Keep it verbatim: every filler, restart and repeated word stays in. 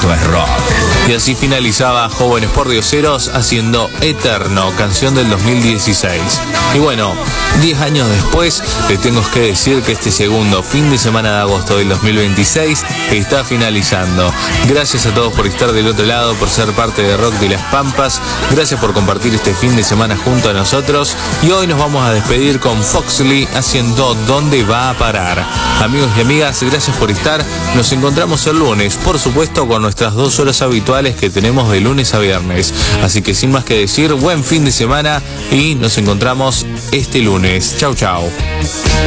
esto es rock. Y así finalizaba Jóvenes por Dioseros haciendo Eterno, canción del dos mil dieciséis. Y bueno, diez años después, les tengo que decir que este segundo fin de semana de agosto del dos mil veintiséis está finalizando. Gracias a todos por estar del otro lado, por ser parte de Rock de las Pampas. Gracias por compartir este fin de semana junto a nosotros. Y hoy nos vamos a despedir con Foxley haciendo ¿Dónde va a parar? Amigos y amigas, gracias por estar. Nos encontramos el lunes, por supuesto, con nuestras dos horas habituales que tenemos de lunes a viernes. Así que sin más que decir, buen fin de semana y nos encontramos este lunes. Chau, chau.